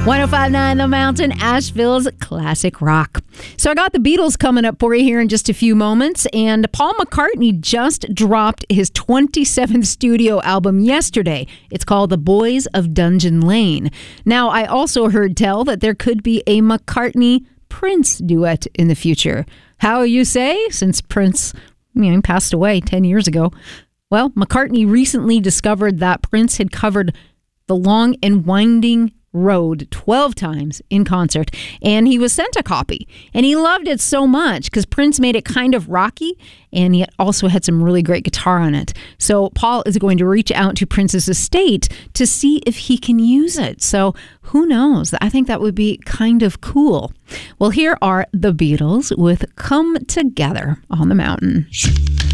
105.9 The Mountain, Asheville's classic rock. So I got the Beatles coming up for you here in just a few moments. And Paul McCartney just dropped his 27th studio album yesterday. It's called The Boys of Dungeon Lane. Now, I also heard tell that there could be a McCartney-Prince duet in the future. How you say? Since Prince passed away 10 years ago. Well, McCartney recently discovered that Prince had covered The Long and Winding Road 12 times in concert, and he was sent a copy, and he loved it so much because Prince made it kind of rocky, and he also had some really great guitar on it. So Paul is going to reach out to Prince's estate to see if he can use it. So who knows? I think that would be kind of cool. Well, here are the Beatles with Come Together on the Mountain.